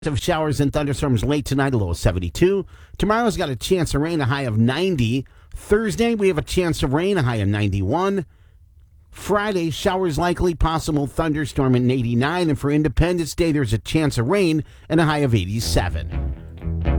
Of showers and thunderstorms late tonight, a low of 72. Tomorrow's got a chance of rain, a high of 90. Thursday, we have a chance of rain, a high of 91. Friday, showers likely, possible thunderstorm at 89. And for Independence Day, there's a chance of rain and a high of 87.